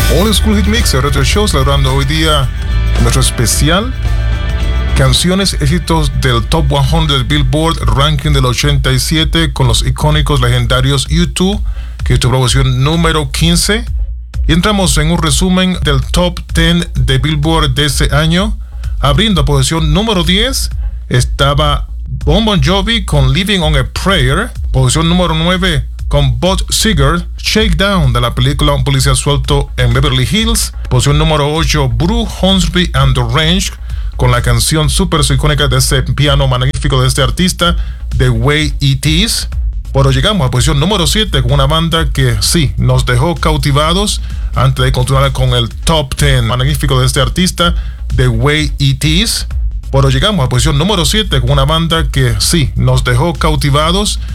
All School Hit Mix, el Retro Show, celebrando hoy día nuestro especial canciones éxitos del Top 100 del Billboard Ranking del 87 con los icónicos legendarios U2, que es tu promoción número 15. Y entramos en un resumen del Top 10 de Billboard de ese año. Abriendo posición número 10 estaba Bon Jovi con Living on a Prayer. Posición número 9 con Bob Seger, Shakedown, de la película Un policía suelto en Beverly Hills. Posición número 8, Bruce Hornsby and the Range, con la canción súper icónica de ese piano magnífico de este artista, The Way It Is. Pero llegamos a posición número 7 con una banda que sí, nos dejó cautivados. Antes de continuar con el Top 10 magnífico de este artista, The Way It Is. Pero llegamos a posición número 7 con una banda que sí, nos dejó cautivados.